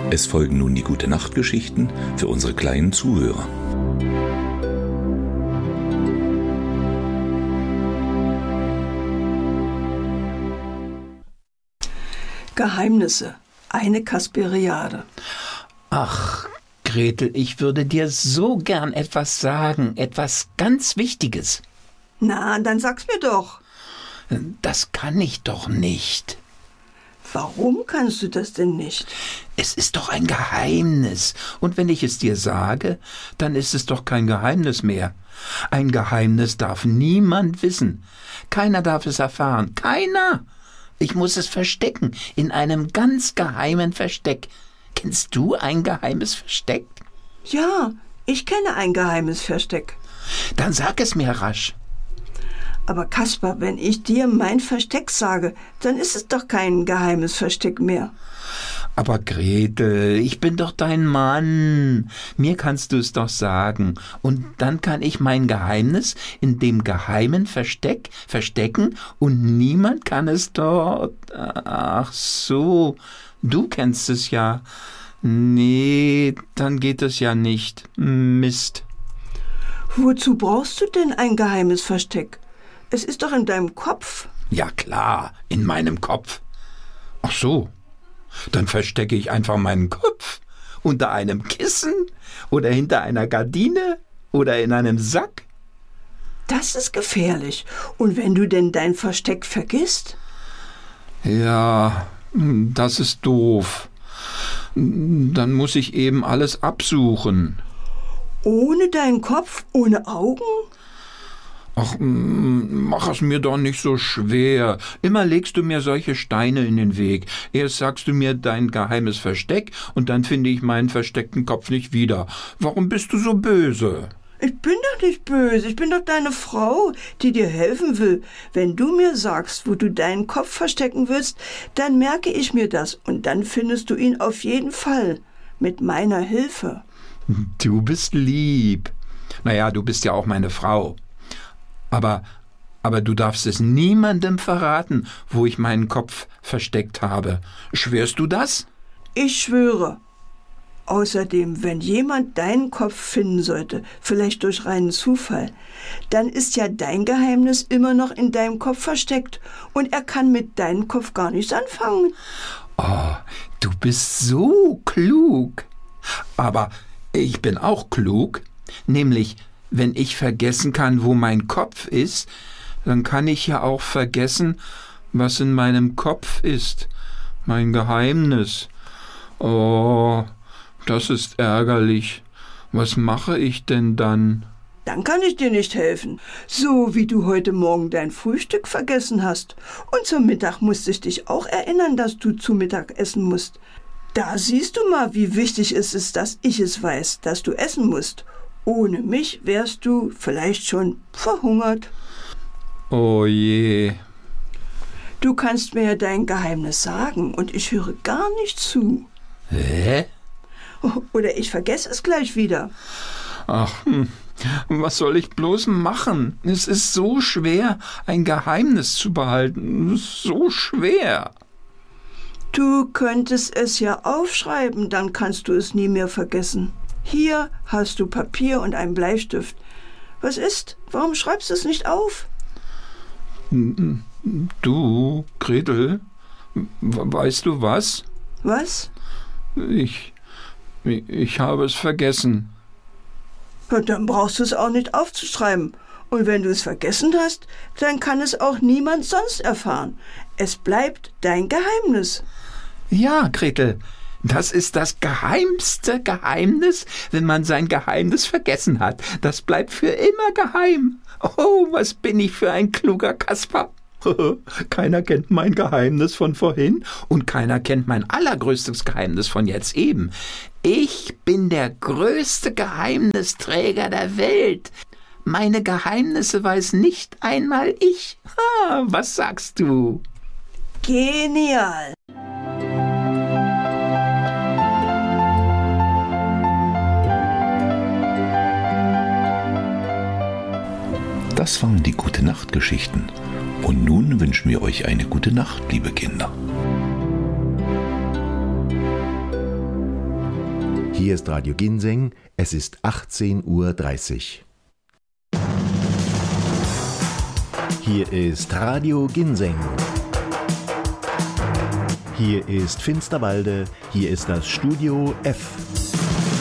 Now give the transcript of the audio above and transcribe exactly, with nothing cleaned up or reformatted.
Es folgen nun die Gute-Nacht-Geschichten für unsere kleinen Zuhörer. Geheimnisse, eine Kasperiade. Ach, Gretel, ich würde dir so gern etwas sagen, etwas ganz Wichtiges. Na, dann sag's mir doch. Das kann ich doch nicht. Warum kannst du das denn nicht? Es ist doch ein Geheimnis. Und wenn ich es dir sage, dann ist es doch kein Geheimnis mehr. Ein Geheimnis darf niemand wissen. Keiner darf es erfahren. Keiner. Ich muss es verstecken, in einem ganz geheimen Versteck. Kennst du ein geheimes Versteck? Ja, ich kenne ein geheimes Versteck. Dann sag es mir rasch. Aber Kaspar, wenn ich dir mein Versteck sage, dann ist es doch kein geheimes Versteck mehr. Aber Gretel, ich bin doch dein Mann. Mir kannst du es doch sagen. Und dann kann ich mein Geheimnis in dem geheimen Versteck verstecken und niemand kann es dort. Ach so, du kennst es ja. Nee, dann geht es ja nicht. Mist. Wozu brauchst du denn ein geheimes Versteck? Es ist doch in deinem Kopf. Ja klar, in meinem Kopf. Ach so, dann verstecke ich einfach meinen Kopf unter einem Kissen oder hinter einer Gardine oder in einem Sack. Das ist gefährlich. Und wenn du denn dein Versteck vergisst? Ja, das ist doof. Dann muss ich eben alles absuchen. Ohne deinen Kopf, ohne Augen? Ach, mach es mir doch nicht so schwer. Immer legst du mir solche Steine in den Weg. Erst sagst du mir dein geheimes Versteck und dann finde ich meinen versteckten Kopf nicht wieder. Warum bist du so böse? Ich bin doch nicht böse. Ich bin doch deine Frau, die dir helfen will. Wenn du mir sagst, wo du deinen Kopf verstecken willst, dann merke ich mir das und dann findest du ihn auf jeden Fall. Mit meiner Hilfe. Du bist lieb. Naja, du bist ja auch meine Frau. Aber, aber du darfst es niemandem verraten, wo ich meinen Kopf versteckt habe. Schwörst du das? Ich schwöre. Außerdem, wenn jemand deinen Kopf finden sollte, vielleicht durch reinen Zufall, dann ist ja dein Geheimnis immer noch in deinem Kopf versteckt und er kann mit deinem Kopf gar nichts anfangen. Oh, du bist so klug. Aber ich bin auch klug, nämlich wenn ich vergessen kann, wo mein Kopf ist, dann kann ich ja auch vergessen, was in meinem Kopf ist. Mein Geheimnis. Oh, das ist ärgerlich. Was mache ich denn dann? Dann kann ich dir nicht helfen. So wie du heute Morgen dein Frühstück vergessen hast. Und zum Mittag musste ich dich auch erinnern, dass du zu Mittag essen musst. Da siehst du mal, wie wichtig es ist, dass ich es weiß, dass du essen musst. Ohne mich wärst du vielleicht schon verhungert. Oh je. Du kannst mir ja dein Geheimnis sagen und ich höre gar nicht zu. Hä? Oder ich vergesse es gleich wieder. Ach, hm. Was soll ich bloß machen? Es ist so schwer, ein Geheimnis zu behalten. So schwer. Du könntest es ja aufschreiben, dann kannst du es nie mehr vergessen. Hier hast du Papier und einen Bleistift. Was ist? Warum schreibst du es nicht auf? Du, Gretel, weißt du was? Was? Ich, ich habe es vergessen. Ja, dann brauchst du es auch nicht aufzuschreiben. Und wenn du es vergessen hast, dann kann es auch niemand sonst erfahren. Es bleibt dein Geheimnis. Ja, Gretel. Das ist das geheimste Geheimnis, wenn man sein Geheimnis vergessen hat. Das bleibt für immer geheim. Oh, was bin ich für ein kluger Kaspar. Keiner kennt mein Geheimnis von vorhin und keiner kennt mein allergrößtes Geheimnis von jetzt eben. Ich bin der größte Geheimnisträger der Welt. Meine Geheimnisse weiß nicht einmal ich. Ha, was sagst du? Genial. Das waren die Gute-Nacht-Geschichten. Und nun wünschen wir euch eine gute Nacht, liebe Kinder. Hier ist Radio Ginseng, es ist achtzehn Uhr dreißig. Hier ist Radio Ginseng. Hier ist Finsterwalde, hier ist das Studio F.